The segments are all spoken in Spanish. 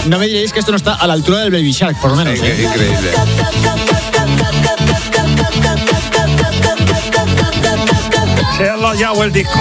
No me diréis que esto no está a la altura del Baby Shark, por lo menos. Increíble. Se ha rayado el disco.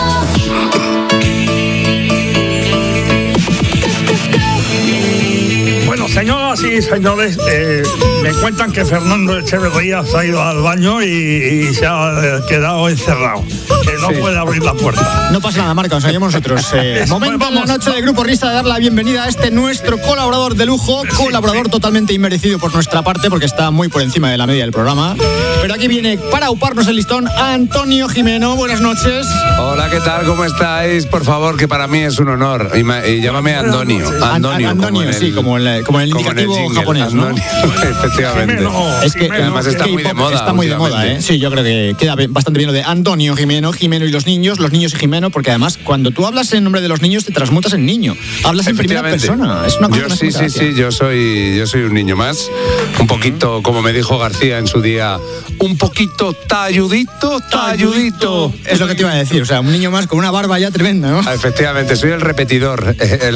Bueno, señoras y señores, me cuentan que Fernando Echeverría se ha ido al baño y se ha quedado encerrado. Que no puede abrir la puerta. No pasa nada, Marca, nos oímos nosotros. Momento en la noche de Grupo Risa de dar la bienvenida a este nuestro colaborador de lujo, colaborador totalmente inmerecido por nuestra parte, porque está muy por encima de la media del programa. Pero aquí viene para auparnos el listón Antonio Gimeno. Buenas noches. Hola, ¿qué tal? ¿Cómo estáis? Por favor, que para mí es un honor. Y llámame Antonio. Antonio, sí, como en el indicativo japonés, ¿no? Antonio, efectivamente. Jimeno, Es que además está muy de moda. Está muy de moda, ¿eh? Sí, yo creo que queda bastante bien lo de Antonio Gimeno, Gimeno y los niños y Gimeno, porque además cuando tú hablas en nombre de los niños te transmutas en niño. Hablas en primera persona. Es una cosa sí, yo soy un niño más. Un poquito, como me dijo García en su día, un poquito talludito. Es lo que te iba a decir, o sea, un niño más con una barba ya tremenda, ¿no? Efectivamente, soy el repetidor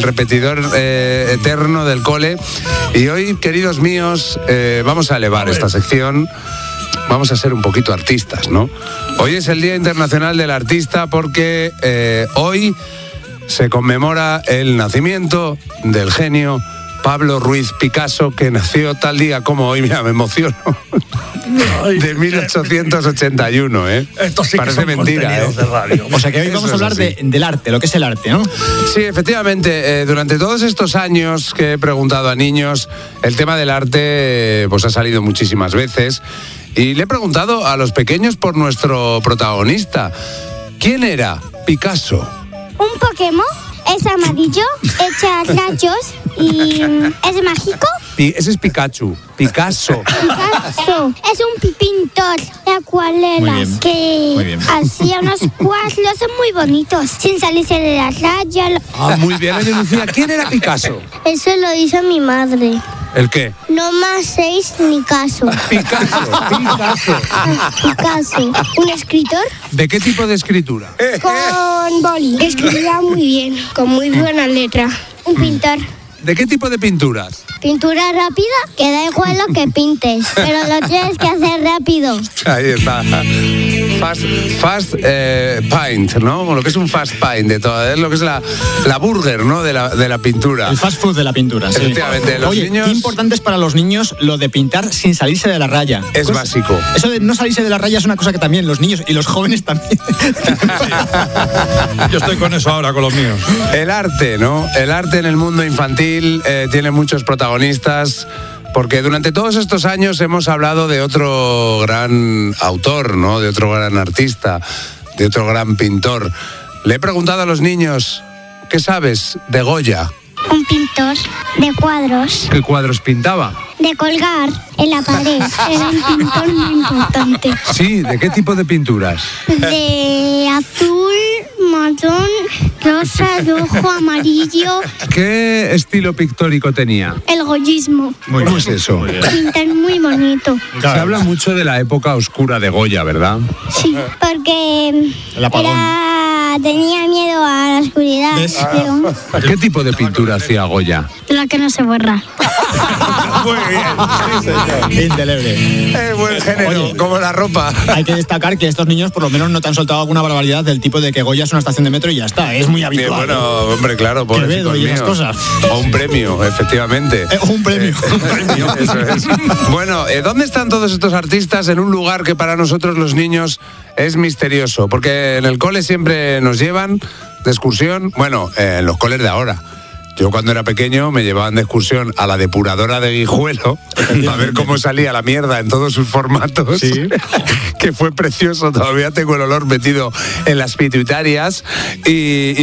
eterno del cole. Y hoy, queridos míos, vamos a elevar esta sección. Vamos a ser un poquito artistas, ¿no? Hoy es el Día Internacional del Artista porque hoy se conmemora el nacimiento del genio Pablo Ruiz Picasso, que nació tal día como hoy. Mira, me emociono. De 1881, ¿eh? Esto sí parece que son mentira, ¿eh? De radio. O sea que hoy vamos a hablar del arte, lo que es el arte, ¿no? Sí, efectivamente. Durante todos estos años que he preguntado a niños, el tema del arte pues ha salido muchísimas veces. Y le he preguntado a los pequeños por nuestro protagonista. ¿Quién era Picasso? Un Pokémon, es amarillo, echa rayos y es mágico. Ese es Pikachu. Picasso. Picasso es un pintor de acuarelas que hacía unos cuadros muy bonitos, sin salirse de las rayas. Ah, muy bien, Ana Lucía. ¿Quién era Picasso? Eso lo hizo mi madre. ¿El qué? No más 6 ni caso. Picasso. Picasso, un escritor ¿De qué tipo de escritura? con boli. Escribía muy bien, con muy buena letra. Un pintor. ¿De qué tipo de pinturas? Pintura rápida, que da igual lo que pintes, pero lo tienes que hacer rápido. Ahí está. Fast paint, ¿no? Lo que es un fast paint de todo, es lo que es la burger, ¿no? De la pintura. El fast food de la pintura, sí. Efectivamente. Los Oye, niños... qué importante es para los niños lo de pintar sin salirse de la raya. Es básico. Eso de no salirse de la raya es una cosa que también los niños y los jóvenes también. Yo estoy con eso ahora, con los míos. El arte, ¿no? El arte en el mundo infantil tiene muchos protagonistas, porque durante todos estos años hemos hablado de otro gran autor, ¿no? De otro gran artista, de otro gran pintor. Le he preguntado a los niños, ¿qué sabes de Goya? Un pintor de cuadros, ¿Qué cuadros pintaba? de colgar en la pared. Era un pintor muy importante. Sí, ¿de qué tipo de pinturas? De azul, marrón, rosa, rojo, amarillo. ¿Qué estilo pictórico tenía? El goyismo. ¿Cómo es eso? Pintar muy bonito. Se habla mucho de la época oscura de Goya, ¿verdad? Sí, porque El apagón. tenía miedo a la oscuridad. ¿Ves? Pero ¿Qué tipo de pintura hacía Goya? la que no se borra. Muy bien. Indeleble. Buen género, Oye, como la ropa. Hay que destacar que estos niños por lo menos no te han soltado alguna barbaridad del tipo de que Goya es una estación de metro y ya está. Es muy habitual. Bueno, hombre, claro, Quevedo pobrecitos y esas míos. cosas. O un premio, efectivamente. Un premio. Eso es. Bueno, ¿dónde están todos estos artistas en un lugar que para nosotros los niños es misterioso? Porque en el cole siempre nos llevan de excursión, bueno, en los coles de ahora. Yo cuando era pequeño me llevaban de excursión a la depuradora de Guijuelo a ver cómo salía la mierda en todos sus formatos, Sí. que fue precioso, todavía tengo el olor metido en las pituitarias y